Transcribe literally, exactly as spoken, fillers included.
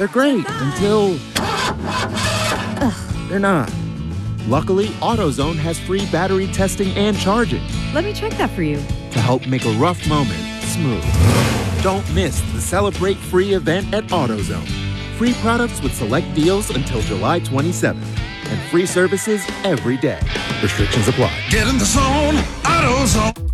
They're great until they're not. Luckily, AutoZone has free battery testing and charging Let me check that for you. to help make a rough moment smooth. Don't miss the Celebrate Free event at AutoZone. Free products with select deals until July twenty-seventh. And free services every day. Restrictions apply. Get in the zone, AutoZone.